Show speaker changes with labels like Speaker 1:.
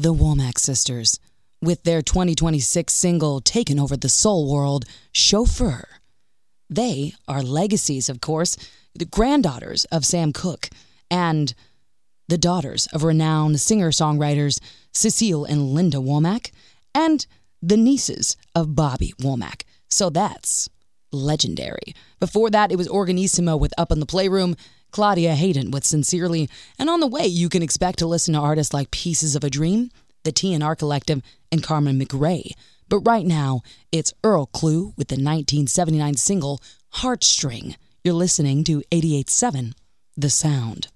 Speaker 1: the Womack sisters, with their 2026 single Taken Over the Soul World, Chauffeur. They are legacies, of course, the granddaughters of Sam Cooke, and the daughters of renowned singer-songwriters Cecile and Linda Womack, and the nieces of Bobby Womack. So that's legendary. Before that, it was Organissimo with Up in the Playroom, Claudia Hayden with Sincerely, and on the way, you can expect to listen to artists like Pieces of a Dream, the T&R Collective, and Carmen McRae. But right now, it's Earl Klugh with the 1979 single Heartstring. You're listening to 88.7 The Sound.